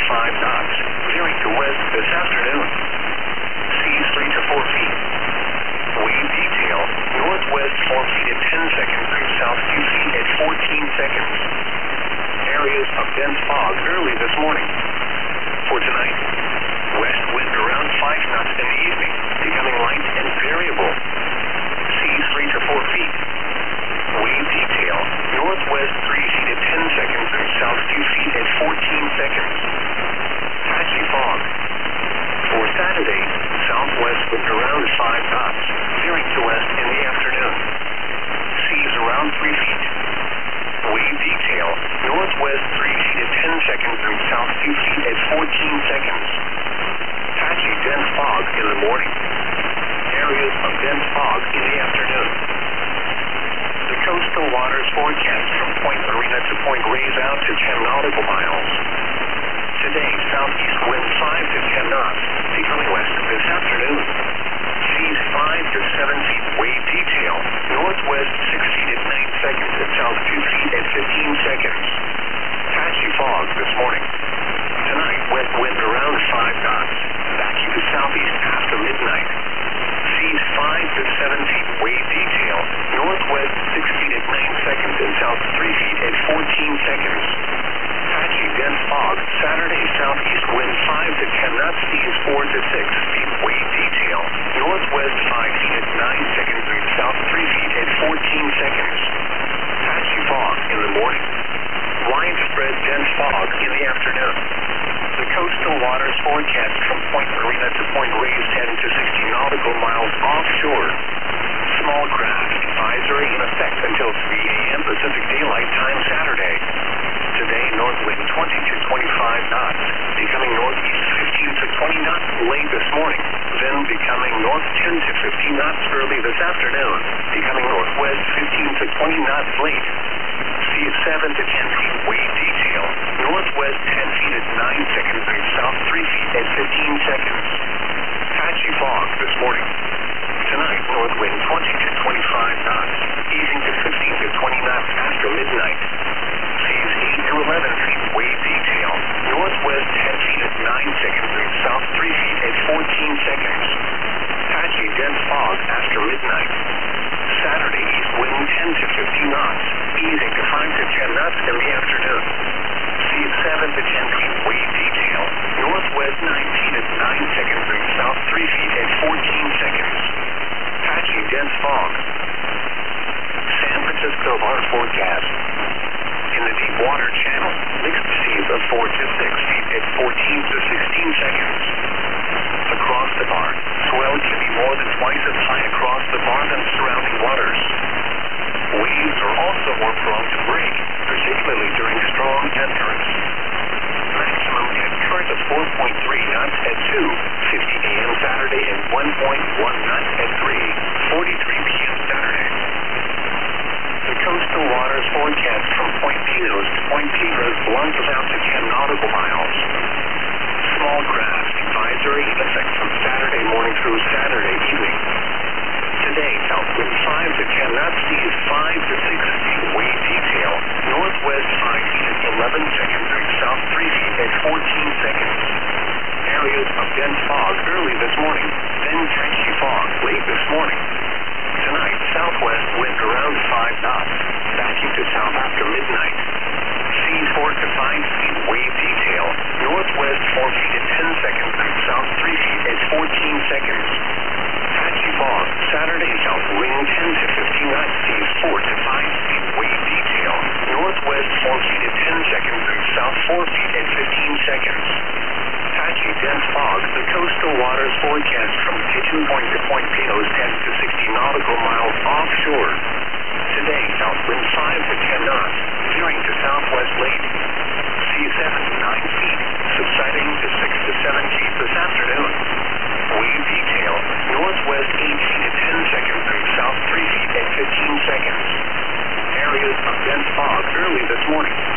5 knots, veering to west this afternoon. Seas 3 to 4 feet. Wave detail, northwest 4 feet at 10 seconds and south 2 feet at 14 seconds. Areas of dense fog early this morning. For tonight, west wind around 5 knots in the evening, becoming light and variable. Seas 3 to 4 feet. Wave detail, northwest 3 feet at 10 seconds and south 2 feet at 14 seconds. Patchy fog. For Saturday, southwest wind around 5 knots, veering to west in the afternoon. Seas around 3 feet. Wave detail, northwest 3 feet at 10 seconds and south 2 feet at 14 seconds. Patchy dense fog in the morning. Areas of dense fog in the afternoon. The coastal waters forecast from Point Marina to Point Reyes out to 10 nautical miles. Today, southeast wind 5 to 10 knots, becoming west this afternoon. Seas 5 to 7 feet. Wave detail, northwest 6 feet at 9 seconds and south 2 feet at 15 seconds. Patchy fog this morning. Tonight, west wind around 5 knots, backing to southeast after midnight. Seas 5 to 7 feet. Wave detail, northwest 6 feet at 9 seconds and south 3 feet at 14 seconds. Patchy dense fog. Saturday, southeast wind 5 to 10 knots, seas 4 to 6 feet. Wave detail, northwest 5 feet at 9 seconds and south 3 feet at 14 seconds. Patchy fog in the morning. Widespread dense fog in the afternoon. The coastal waters forecast from Point Marina to Point Reyes 10 to 60 nautical miles offshore. Small craft advisory in effect until 3 a.m. Pacific Daylight Time Saturday. Today, north wind 20 to 25 knots, becoming northeast 15 to 20 knots late this morning, then becoming north 10 to 15 knots early this afternoon, becoming northwest 15 to 20 knots late. Sea at 7 to 10 feet. Wave detail, northwest 10 feet at 9 seconds and south 3 feet at 15 seconds. Patchy fog this morning. Tonight, north wind 20 to 25 knots, easing to 15 to 20 knots after midnight. Seas 8 to 11 feet. Wave detail, northwest 10 feet at 9 seconds and south 3 feet at 14 seconds. Patchy dense fog after midnight. Saturday, east wind 10 to 15 knots, easing to 5 to 10 knots in the afternoon. Seas 7 to 10 feet. Wave detail, northwest 9 feet at 9 seconds and south 3 feet at 14 seconds. Patchy dense fog. San Francisco water forecast. In the deep water channel, mixed seas of 4 to 6 feet at 14 to 16 seconds. Across the bar, swell can be more than twice as high across the bar than surrounding waters. Waves are also more prone to break, particularly during strong enters. Maximum at current of 4.3 knots at 2:50 a.m. Saturday and 1.1 knots at 3:43 p.m. Saturday. The coastal waters forecast from Point Pinos to Point Piedras plunges out to 10 nautical miles. Small craft advisory in effect from Saturday morning through Saturday evening. Today, south wind 5 to 10 knots, seas 5 to 6 feet. Wave detail, northwest 5 feet at 11 seconds and south 3 feet at 14 seconds. Areas of dense fog early this morning, then patchy fog late this morning. Tonight, southwest wind around 5 knots, backing to south after midnight. Seas 4 to 5 feet. Wave detail, northwest 4 feet at 10 seconds and south 3 feet at 14 seconds. Patchy fog. Saturday, south wind 10 to 15 knots, seas 4 to 5 feet. Wave detail, northwest 4 feet at 10 seconds and south 4 feet at 15 seconds. Patchy dense fog. The coastal waters forecast from Kitchen Point to Point Pinos 10 to 60 nautical miles offshore. Today, south wind 5 to 10 knots, veering to southwest late. Sea 7 to 9 feet, subsiding to 6 to 7 feet this afternoon. Wave detail, northwest 8 feet at 10 seconds and south 3 feet at 15 seconds. Areas of dense fog early this morning.